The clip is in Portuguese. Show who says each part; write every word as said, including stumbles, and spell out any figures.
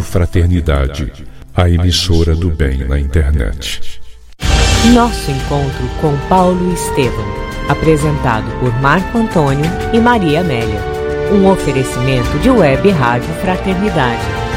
Speaker 1: Fraternidade, a emissora do bem na internet.
Speaker 2: Nosso encontro com Paulo Estevam, apresentado por Marco Antônio e Maria Amélia. Um oferecimento de Web Rádio Fraternidade.